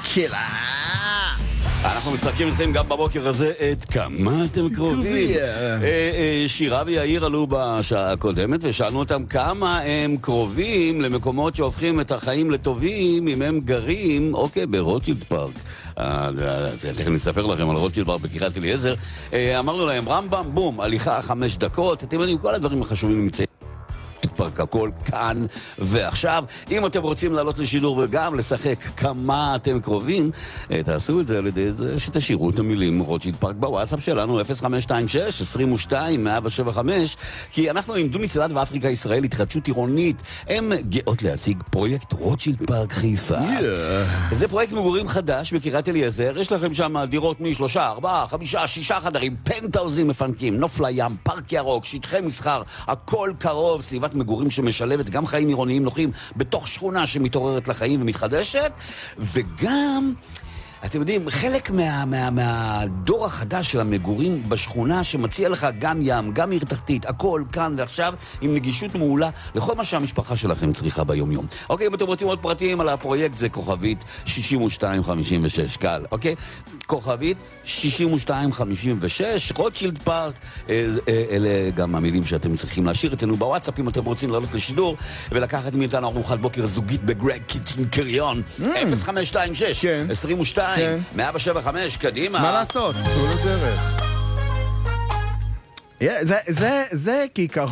קלה. אנחנו משחקים איתכם גם בבוקר הזה את כמה אתם קרובים. שירה ויאיר עלו בשעה הקודמת ושאלנו אותם כמה הם קרובים למקומות שהופכים את החיים לטובים אם הם גרים, ברוטשילד פארק. תכף נספר לכם על רוטשילד פארק בקריית אליעזר. אמרנו להם רמב"ם, בום, הליכה 5 דקות. אתם יודעים, כל הדברים החשובים נמצאים פארק, הכל כאן ועכשיו. אם אתם רוצים לעלות לשידור וגם לשחק כמה אתם קרובים, תעשו את זה על ידי זה שתשאירו את המילים רוטשילד פארק בוואטסאפ שלנו 0526-22-175, כי אנחנו עם דוני צלד ואפריקה ישראל התחדשות עירונית. הם גאות להציג פרויקט רוטשילד פארק חיפה. זה פרויקט מגורים חדש בקריית אליעזר. יש לכם שם דירות מ3, 4, 5, 6 חדרים, פנטהאוזים מפנקים, נוף לים, פארק ירוק, שטחי מסחר, הכל קרוב, סביבת מגורים שמשלבת גם חיים עירוניים נוחים בתוך שכונה שמתעוררת לחיים ומתחדשת, וגם אתם יודעים, חלק מהדור החדש של המגורים בשכונה שמציע לך גם ים, גם עיר תחתית, הכל כאן ועכשיו עם נגישות מעולה לכל מה שהמשפחה שלכם צריכה ביום יום. אם אתם רוצים עוד פרטים על הפרויקט זה כוכבית 6256, קל, כוכבית 6256, רוטשילד פארק. אלה גם המילים שאתם צריכים להשאיר אצלנו בוואטסאפ אם אתם רוצים לעלות לשידור ולקחת מאיתנו ארוחת בוקר זוגית בגרג קיצ'ן קריון. 0526 22 175, קדימה. מה לעשות? צאו לדרך. זה כעיקרון.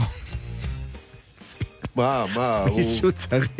מה? מישהו צריך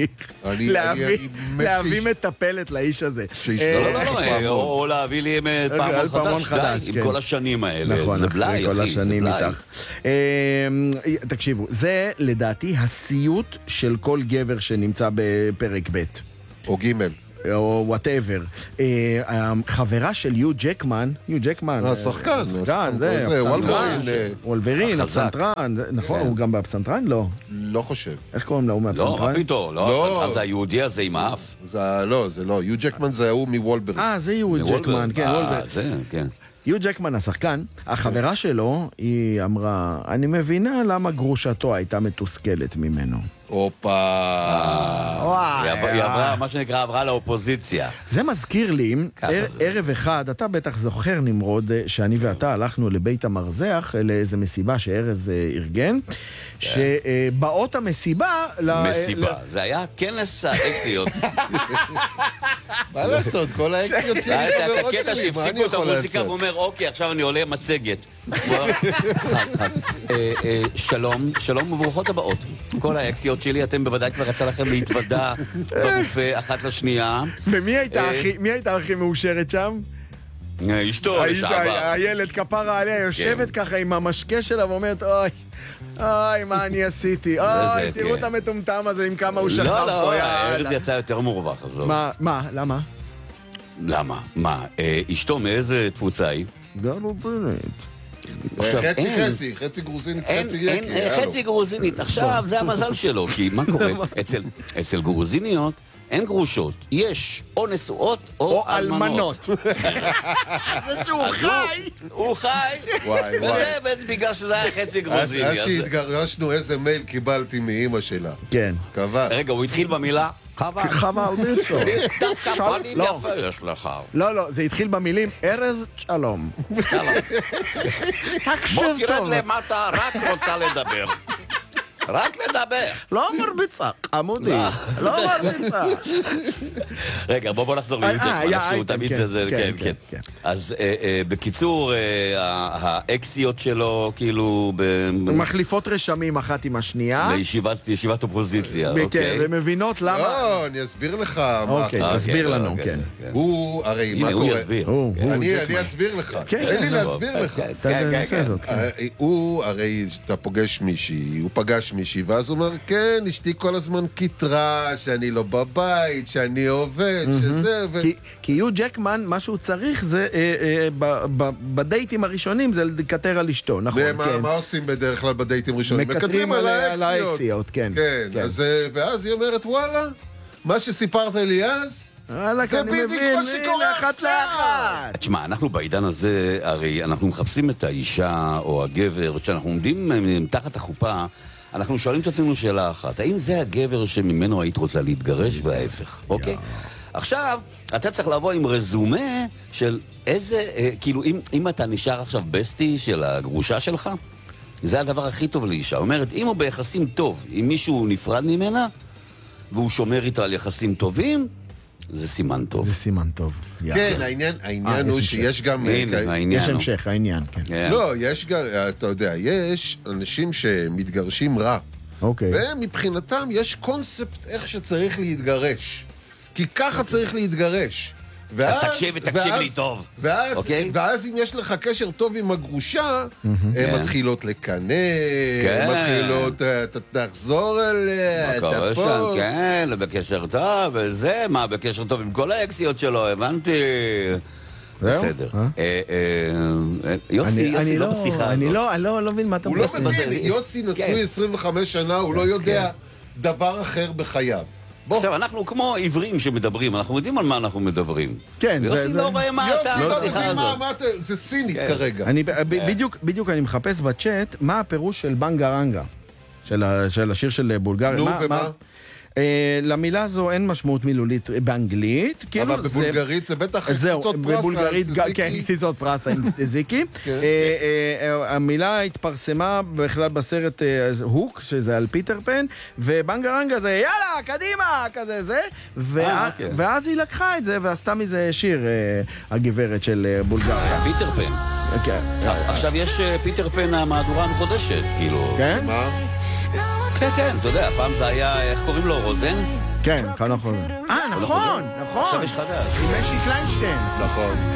להביא מטפלת לאיש הזה. לא, או להביא לי פעמון חדש, עם כל השנים האלה. נכון, זה בלאי, כל אחי, זה השנים בלאי. איתך. תקשיבו, זה לדעתי הסיוט של כל גבר שנמצא בפרק ב' או ג' או whatever. החברה של יו ג'קמן, השחקן, זה, וולברין, הפסנתרן, נכון, הוא גם בפסנתרן? לא חושב. איך קוראים לו מהפסנתרן? לא, מה פתאום, לא, הפסנתרן זה היהודי הזה עם האף. זה לא, יו ג'קמן זה הוא מוולברין. זה יו ג'קמן, כן, זה, כן. יו ג'קמן השחקן, החברה שלו, היא אמרה, אני מבינה למה גרושתו הייתה מתוסכלת ממנו. אופה. היא עברה, מה שנקרא, עברה לאופוזיציה. זה מזכיר לי, ערב אחד, אתה בטח זוכר נמרוד, שאני ואתה הלכנו לבית המרזח, לאיזה מסיבה שארז ארגן, שבאות המסיבה... מסיבה, זה היה כנס האקסיות. מה לעשות? כל האקסיות שלי חברות הקטע שלי, מה אני שהפסיקו את יכול המוזיקה לעשות? ואומר, עכשיו אני עולה מצגת. שלום וברוכות הבאות. כל האקסיות שלי, אתם בוודאי כבר רצה לכם להתוודע ברופא אחת לשנייה. ומי הייתה הכי מאושרת שם? אשתו לשעבר. הילד כפרה עליה יושבת ככה עם המשקה שלה ואומרת, אוי, מה אני עשיתי? תראו את המטומטם הזה עם כמה הוא שכב פה. לא, ארז יצא יותר מורווח, עזוב. מה? למה? למה? מה? אשתו מאיזה תפוצה היא? גרוזינית. חצי גרוזינית, חצי יקי. חצי גרוזינית. עכשיו, זה המזל שלו, כי מה קורה? אצל גרוזיניות אין גרושות. יש או נשואות או אלמנות. זה שהוא חי! הוא חי! וזה בגלל שזה היה חצי גרוזיני. אז שהתגרשנו, איזה מייל קיבלתי מאמא שלה. כן. רגע, הוא התחיל במילה חבל ביצו. דווקא פנים יפה יש לך. לא, זה התחיל במילים ארז שלום. בוא תרד למטה, רק רוצה לדבר. רק לדבר. לא מרביצה, עמודי. לא מרביצה. רגע, בוא נחזור ליוטק. שהוא תמיד זה, כן. אז בקיצור, האקסיות שלו כאילו... מחליפות רשמים אחת עם השנייה. לישיבת אופוזיציה, כן, ומבינות למה... לא, אני אסביר לך. אוקיי, תסביר לנו, כן. הוא, הרי, מה קורה? הוא יסביר. אני אסביר לך. תן לי להסביר לך. הוא, הרי, אתה פוגש מישהי, הוא פגש מישהי, ואז הוא אומר, כן, אשתי כל הזמן כתרה, שאני לא בבית, שאני עובד, שזה... כי יו ג'קמן, מה שהוא צריך זה, בדייטים הראשונים זה לקטר על אשתו, נכון? ומה עושים בדרך כלל בדייטים ראשונים? מקטרים על האקסיות, כן. כן, ואז היא אומרת, וואלה, מה שסיפרת לי אז... זה בדיוק מה שקורה אחת לאחת. תשמע, אנחנו בעידן הזה, הרי אנחנו מחפשים את האישה או הגבר, כשאנחנו עומדים תחת החופה, אנחנו שואלים את עצמנו שאלה אחת, האם זה הגבר שממנו היית רוצה להתגרש וההפך, אוקיי? עכשיו, אתה צריך לבוא עם רזומה של איזה, כאילו, אם אתה נשאר עכשיו בסטי של הגרושה שלך, זה הדבר הכי טוב לאישה. אומרת, אם הוא ביחסים טוב, אם מישהו נפרד ממנה, והוא שומר איתו על יחסים טובים, זה סימן טוב. זה סימן טוב. כן, העניין הוא שיש גם... יש המשך, העניין, כן. לא, יש גם, אתה יודע, יש אנשים שמתגרשים רע. אוקיי. ומבחינתם יש קונספט איך שצריך להתגרש. כי ככה צריך להתגרש. אז תקשיב לי טוב. ואז אם יש לך קשר טוב עם הגרושה, הן מתחילות לקנא, מתחילות, תחזור אליה, תפור. כן, בקשר טוב, וזה, מה, בקשר טוב עם כל האקסיות שלו, הבנתי. בסדר. יוסי לא בשיחה הזאת. אני לא מבין מה אתה הוא לא מבין, יוסי נשוי 25 שנה, הוא לא יודע דבר אחר בחייו. עכשיו, אנחנו כמו עיוורים שמדברים, אנחנו יודעים על מה אנחנו מדברים. כן. ויוסי לא רואה מה אתה בשיחה הזאת. זה סינית כרגע. בדיוק אני מחפש בצ'אט מה הפירוש של בנגרנגה, של השיר של בולגריה. נו, ומה? למילה הזו אין משמעות מילולית באנגלית. אבל בבולגרית זה בטח קציצות פרס. בבולגרית, כן, קציצות פרס זיקי. המילה התפרסמה בכלל בסרט הוק, שזה על פיטר פן, ובנגרנגה זה יאללה, קדימה, כזה זה, ואז היא לקחה את זה ועשתה מזה שיר, הגברת של בולגריה. פיטר פן. עכשיו יש פיטר פן המהדורה המחודשת, כאילו. כן? כן, כן, אתה יודע, פעם זה היה, איך קוראים לו, רוזן? כן, נכון. נכון. עכשיו יש חדש. עם משי קליינשטיין. נכון.